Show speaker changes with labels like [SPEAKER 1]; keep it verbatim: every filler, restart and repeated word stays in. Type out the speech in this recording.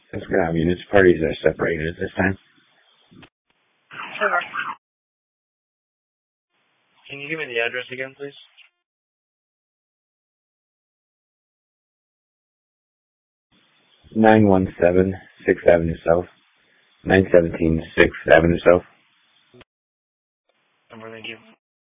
[SPEAKER 1] Since we're gonna have units, parties are separated at this time.
[SPEAKER 2] Sure. Can you give me the address again, please?
[SPEAKER 1] nine one seven sixth Avenue South. nine seventeen sixth Avenue South.
[SPEAKER 2] I'm going to give